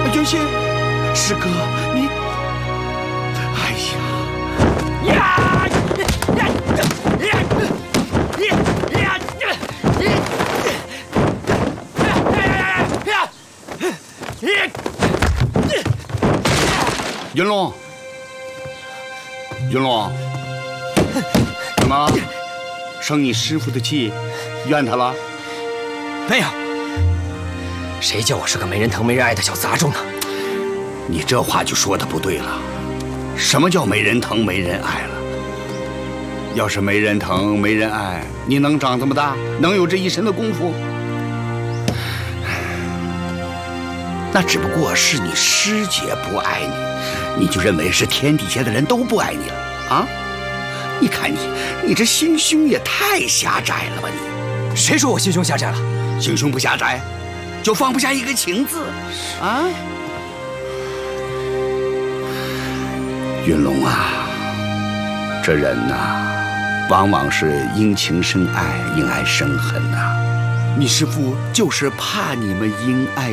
元贤，师哥，你，哎呀，云龙，云龙，怎么生你师傅的气，怨他了？ 没有，谁叫我是个没人疼没人爱的小杂种呢？ 你这话就说的不对了。什么叫没人疼没人爱了？要是没人疼没人爱，你能长这么大，能有这一身的功夫？那只不过是你师姐不爱你，你就认为是天底下的人都不爱你了啊？你看你这心胸也太狭窄了吧你！ 谁说我心胸狭窄了？ 心胸不狭窄，就放不下一个情字啊！云龙啊，这人呐，往往是因情生爱，因爱生恨呐。你师父就是怕你们因爱